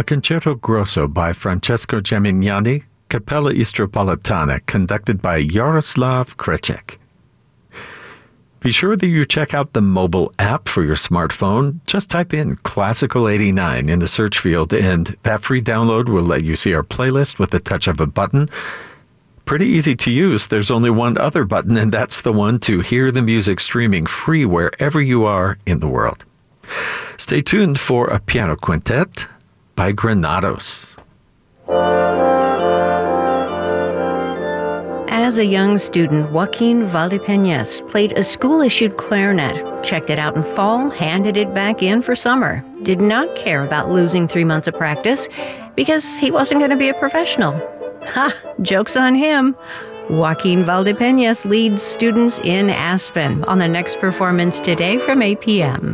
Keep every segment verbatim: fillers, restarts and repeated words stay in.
a concerto grosso by Francesco Gemignani, Capella Istropolitana, conducted by Jaroslav Kreček. Be sure that you check out the mobile app for your smartphone. Just type in Classical eighty-nine in the search field, and that free download will let you see our playlist with the touch of a button. Pretty easy to use. There's only one other button, and that's the one to hear the music streaming free wherever you are in the world. Stay tuned for a piano quintet by Granados. As a young student, Joaquin Valdepeñas played a school-issued clarinet, checked it out in fall, handed it back in for summer. Did not care about losing three months of practice because he wasn't going to be a professional. Ha! Joke's on him. Joaquin Valdepeñas leads students in Aspen on the next performance today from eight p.m.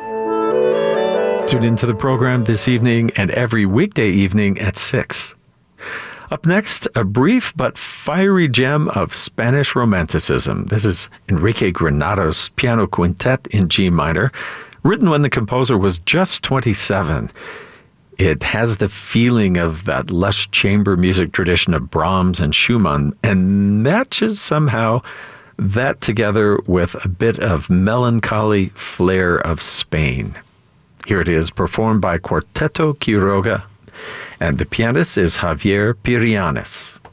Tune into the program this evening and every weekday evening at six. Up next, a brief but fiery gem of Spanish Romanticism. This is Enrique Granados' Piano Quintet in G minor, written when the composer was just twenty-seven. It has the feeling of that lush chamber music tradition of Brahms and Schumann, and matches somehow that together with a bit of melancholy flair of Spain. Here it is, performed by Quarteto Quiroga, and the pianist is Javier Pirianes.